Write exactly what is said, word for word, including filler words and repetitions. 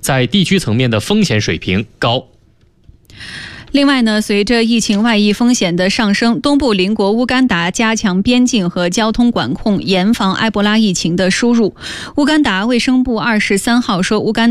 在地区层面的风险水平高。 另外呢，随着疫情外溢风险的上升，东部邻国乌干达加强边境和交通管控，严防埃博拉疫情的输入。乌干达卫生部二十三号说，乌干